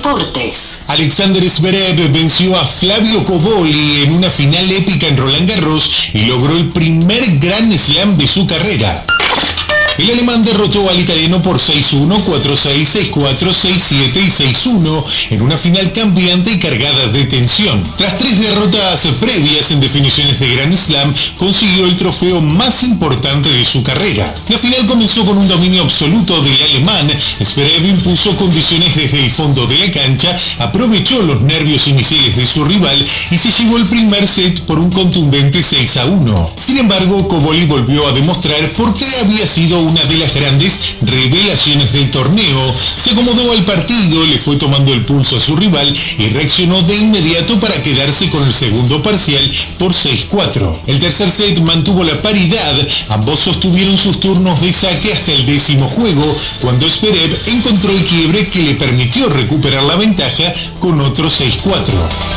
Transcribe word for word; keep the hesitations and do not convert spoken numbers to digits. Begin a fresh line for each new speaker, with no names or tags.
Deportes.
Alexander Zverev venció a Flavio Cobolli en una final épica en Roland Garros y logró el primer Grand Slam de su carrera. El alemán derrotó al italiano por seis uno, cuatro seis, seis cuatro, seis siete y seis uno en una final cambiante y cargada de tensión. Tras tres derrotas previas en definiciones de Grand Slam, consiguió el trofeo más importante de su carrera. La final comenzó con un dominio absoluto del alemán. Zverev impuso condiciones desde el fondo de la cancha, aprovechó los nervios iniciales de su rival y se llevó el primer set por un contundente seis a uno. Sin embargo, Cobolli volvió a demostrar por qué había sido una de las grandes revelaciones del torneo. Se acomodó al partido, le fue tomando el pulso a su rival y reaccionó de inmediato para quedarse con el segundo parcial por seis cuatro. El tercer set mantuvo la paridad, ambos sostuvieron sus turnos de saque hasta el décimo juego, cuando Zverev encontró el quiebre que le permitió recuperar la ventaja con otro seis cuatro.